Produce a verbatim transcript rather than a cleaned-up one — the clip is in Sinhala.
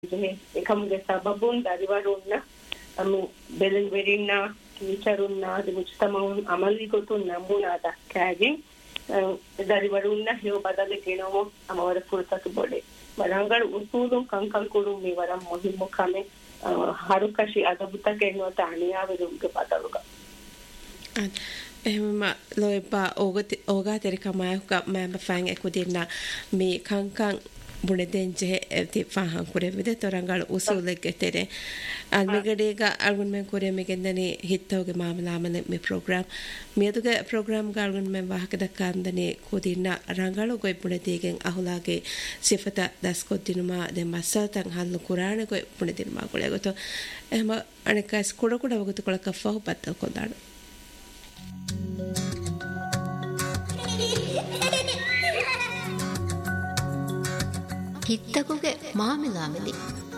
එකමුගේ සබබුන් දරිවරුන්න අමු බෙලෙන් වෙරින්න කීචරුන්න දිමුචතමවුන් අමල්ලිකොතුන් නම්බුනා දක්කාගෙන් දරිවරුන්න හේව බදල ගෙනමු අමවර පුරතතු බොඩේ මරංගල් උසූදුම් කංකල් කුරුම් මෙවරම් මොහිම්මු කමේ හරුකෂි අදබුතක එනවා තානියාවෙරුගේ බදලුග එහෙම ලොයපා ඕගති ඕගා තෙරිකමයක මම ෆෑන් එකුදින්න මේ කංකං බුණෙදෙන්ජෙ එති ෆාහන් කුරෙ විද තරංගල උසුලෙගෙතෙරේ අල්මෙගඩේග අල්ගුන් මෙන් කුරෙ මෙගෙන්දනි හිත්තෝගේ මාමලාමන මේ ප්‍රෝග්‍රෑම් මියදුගේ ප්‍රෝග්‍රෑම් ගල්ගුන් මෙන් වාහක දක්කාන්දනි කුදින්න රංගල ගොයි බුණෙදීගෙන් අහුලාගේ සිෆත දස්කොද්දිනුමා දෙ මස්සල්තන් හල්ලු කුරාණ ගොයි බුණෙදිනුමා කුලෙගොත එහෙම අනිකස් කුඩ කුඩ වගතු කොලක ෆහු පත්තල් කොදාන ಹಿತ್ತಗುಗೆ ಮಾಮಿಲಾಮಿಲಿ